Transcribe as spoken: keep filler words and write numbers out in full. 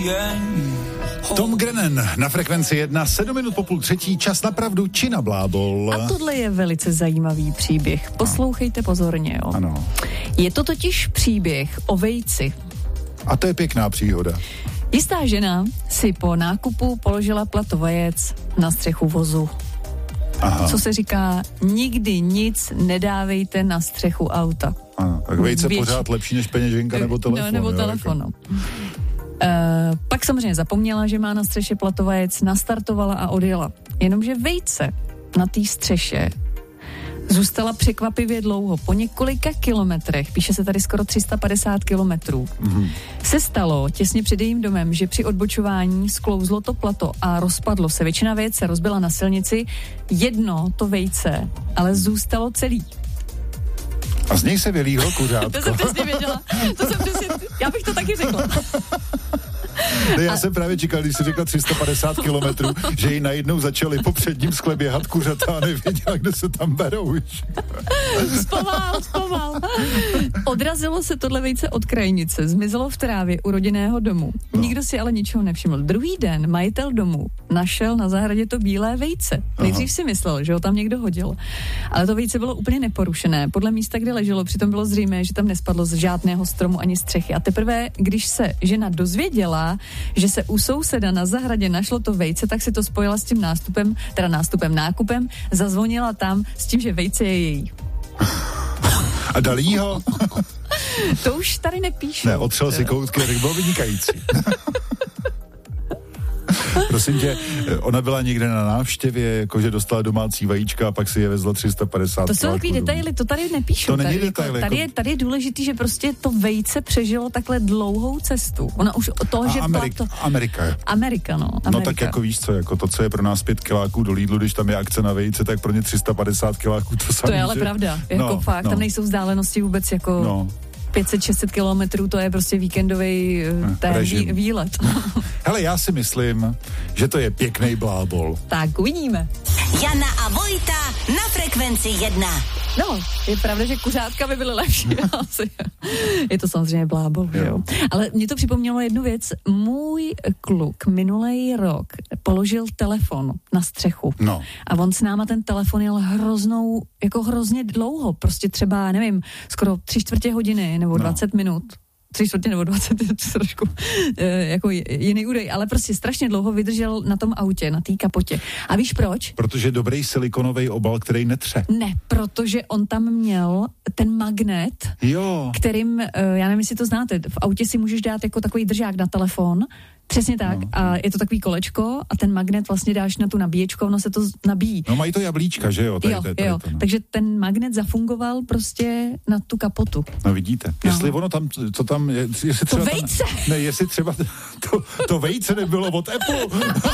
Tom Grennan na frekvenci jedna, sedm minut po půl třetí, čas na pravdu či na blábol. A tohle je velice zajímavý příběh. Poslouchejte pozorně, jo. Ano. Je to totiž příběh o vejci. A to je pěkná příhoda. Jistá žena si po nákupu položila plato vajec na střechu vozu. Aha. Co se říká, nikdy nic nedávejte na střechu auta. Ano, tak vejce Věč... pořád lepší než peněženka nebo telefon. No, nebo jo, telefon, jako. no. Uh, pak samozřejmě zapomněla, že má na střeše plato vajec, nastartovala a odjela. Jenomže vejce na té střeše zůstala překvapivě dlouho. Po několika kilometrech, píše se tady skoro tři sta padesát kilometrů, mm-hmm. se stalo těsně před jejím domem, že při odbočování sklouzlo to plato a rozpadlo se. Většina vejce rozbila na silnici, jedno to vejce, ale zůstalo celý. A z něj se vylíhlo kuřátko. To jsem přesně věděla. To jsem přesně, já bych to taky řekla. Ne, já a... jsem právě čekal, když jsi řekla tři sta padesát kilometrů, že jí najednou začaly po předním skle běhat kuřata a nevěděla, kde se tam berou. Zpomal, zpomal. Odrazilo se tohle vejce od krajnice, zmizelo v trávě u rodinného domu. No. Nikdo si ale ničeho nevšiml. Druhý den majitel domu našel na zahradě to bílé vejce. Nejdřív si myslel, že ho tam někdo hodil. Ale to vejce bylo úplně neporušené. Podle místa, kde leželo, přitom bylo zřejmé, že tam nespadlo z žádného stromu ani střechy. A teprve, když se žena dozvěděla, že se u souseda na zahradě našlo to vejce, tak si to spojila s tím nástupem, teda nástupem, nákupem, zazvonila tam s tím, že vejce je její. A dali jí ho? To už tady nepíšu. Ne, otřel si koutky, tak bylo vynikající. Prosím tě, ona byla někde na návštěvě, jakože dostala domácí vajíčka a pak si je vezla tři sta padesát. To jsou takový detaily, to tady nepíšu. To není tady, detail. Jako, tady, je, tady je důležitý, že prostě to vejce přežilo takhle dlouhou cestu. Ona už toho, že Amerik, plato... Amerika. Amerika, no. Amerika. No tak jako víš co, jako to, co je pro nás pět kiláků do Lidlu, když tam je akce na vejce, tak pro ně tři sta padesát kiláků to samé. To je ale že... pravda, jako no, fakt, no. Tam nejsou vzdálenosti vůbec jako... No. pět set šest set kilometrů, to je prostě víkendový ten vý, výlet. Hele, já si myslím, že to je pěkný blábol. Tak uvidíme. Jana a Vojta na frekvenci jedna. No, je pravda, že kuřátka by byly lepší. Asi. Je to samozřejmě blábol, jo. jo. Ale mě to připomnělo jednu věc. Můj kluk minulej rok položil telefon na střechu. No. A on s náma ten telefon jel hroznou, jako hrozně dlouho. Prostě třeba, nevím, skoro tři čtvrtě hodiny nebo dvacet no. minut. tři čtvrtě nebo dvacet, trošku e, jako jiný údej, ale prostě strašně dlouho vydržel na tom autě, na té kapotě. A víš proč? Protože dobrý silikonový obal, který netře. Ne, protože on tam měl ten magnet, jo. kterým, e, já nevím, jestli to znáte, v autě si můžeš dát jako takový držák na telefon, přesně tak, no. A je to takový kolečko a ten magnet vlastně dáš na tu nabíječku, ono se to nabíjí. No mají to jablíčka, že jo? Tady, jo, tady, tady, jo. to, no. Takže ten magnet zafungoval prostě na tu kapotu. No vidíte, no. Jestli ono tam, co tam, jestli třeba to vejce! Tam, ne, jestli třeba to, to vejce nebylo od Apple.